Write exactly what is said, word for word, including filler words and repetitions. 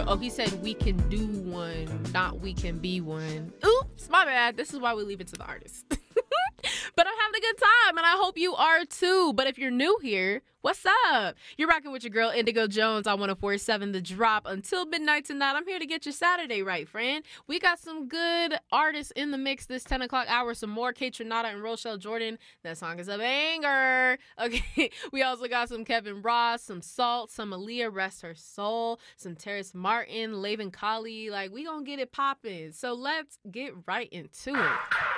Oh, he said we can do one, not we can be one. Oops, my bad. This is why we leave it to the artist. But I'm having a good time, and I hope you are too. But if you're new here, what's up? You're rocking with your girl, Indigo Jones, on one oh four point seven The Drop. Until midnight tonight, I'm here to get your Saturday right, friend. We got some good artists in the mix this ten o'clock hour. Some more Kaytranada and Rochelle Jordan. That song is a banger. Okay, we also got some Kevin Ross, some Salt, some Aaliyah, rest her soul, some Terrace Martin, Laven Kali. Like, we gonna get it popping. So let's get right into it.